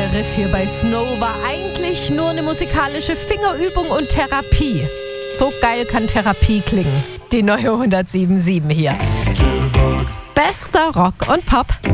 Der Riff hier bei Snow war eigentlich nur eine musikalische Fingerübung und Therapie. So geil kann Therapie klingen. Die neue 107.7 hier. Bester Rock und Pop.